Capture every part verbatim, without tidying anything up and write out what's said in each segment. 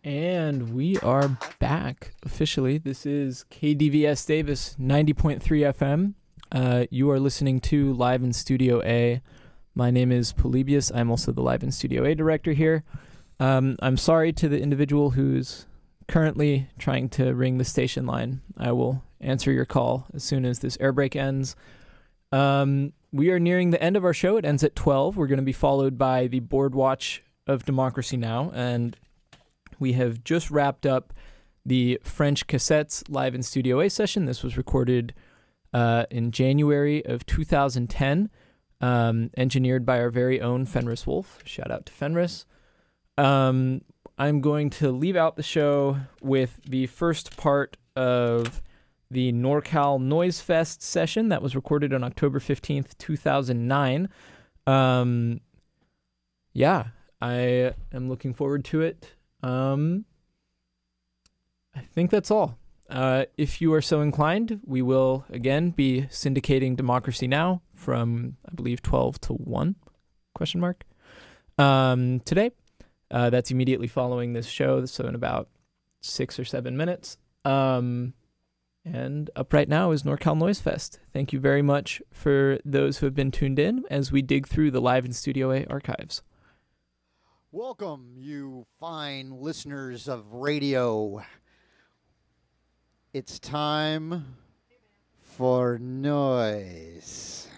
And we are back officially. This is K D V S Davis ninety point three F M. Uh, you are listening to Live in Studio A. My name is Polybius. I'm also the Live in Studio A director here. Um, I'm sorry to the individual who's currently trying to ring the station line. I will answer your call as soon as this air break ends. Um, we are nearing the end of our show. It ends at twelve. We're going to be followed by the Board Watch of Democracy Now! And we have just wrapped up the French Cassettes Live in Studio A session. This was recorded uh, in January of two thousand ten, um, engineered by our very own Fenris Wolf. Shout out to Fenris. Um, I'm going to leave out the show with the first part of the NorCal Noise Fest session that was recorded on October fifteenth, two thousand nine. Um, yeah, I am looking forward to it. Um, I think that's all. Uh, if you are so inclined, we will again be syndicating Democracy Now! From, I believe, twelve to one, question mark, um, today. Uh, that's immediately following this show, so in about six or seven minutes. Um, and up right now is NorCal Noise Fest. Thank you very much for those who have been tuned in as we dig through the Live in Studio A archives. Welcome, you fine listeners of radio. It's time for noise.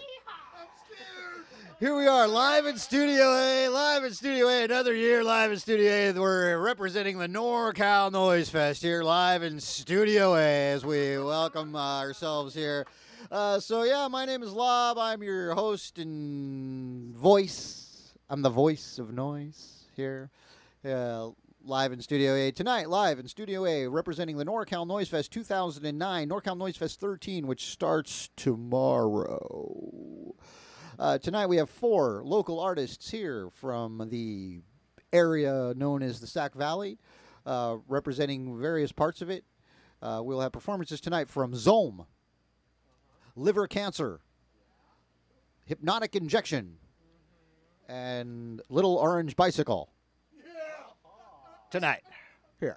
Here we are, live in Studio A, live in Studio A, another year live in Studio A. We're representing the NorCal Noise Fest here, live in Studio A, as we welcome uh, ourselves here. Uh, so, yeah, my name is Lob. I'm your host and voice. I'm the voice of noise here, uh, live in Studio A. Tonight, live in Studio A, representing the NorCal Noise Fest two thousand nine, NorCal Noise Fest thirteen, which starts tomorrow. Uh, tonight we have four local artists here from the area known as the Sac Valley, uh, representing various parts of it. Uh, we'll have performances tonight from Zome, Liver Cancer, Hypnotic Injection, and Little Orange Bicycle. Tonight, here.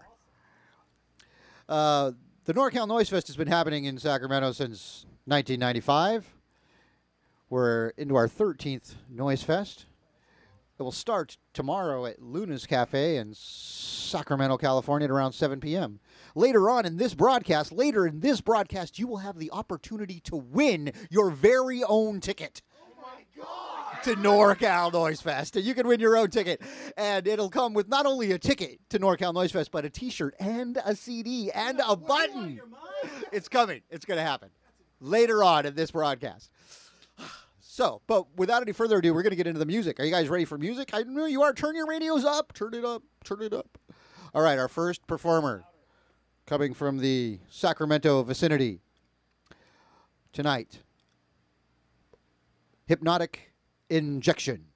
Uh, the NorCal Noise Fest has been happening in Sacramento since nineteen ninety-five. We're into our thirteenth Noise Fest. It will start tomorrow at Luna's Cafe in Sacramento, California at around seven p.m. Later on in this broadcast, later in this broadcast, you will have the opportunity to win your very own ticket. Oh my God! To NorCal Noise Fest. You can win your own ticket. And it'll come with not only a ticket to NorCal Noise Fest, but a t-shirt and a C D and a button. It's coming. It's going to happen later on in this broadcast. So, but without any further ado, we're going to get into the music. Are you guys ready for music? I know you are. Turn your radios up. Turn it up. Turn it up. All right, our first performer coming from the Sacramento vicinity tonight, Hypnotic Injection.